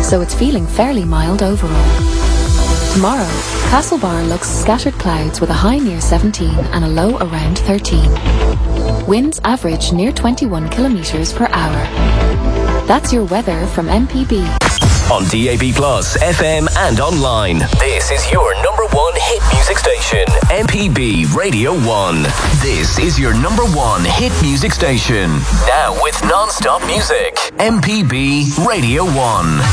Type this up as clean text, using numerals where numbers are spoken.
so it's feeling fairly mild overall. Tomorrow, Castlebar looks scattered clouds with a high near 17 and a low around 13. Winds average near 21 kilometres per hour. That's your weather from MPB. On DAB+, FM and online. This is your number one hit music station, MPB Radio 1. This is your number one hit music station. Now with non-stop music, MPB Radio 1.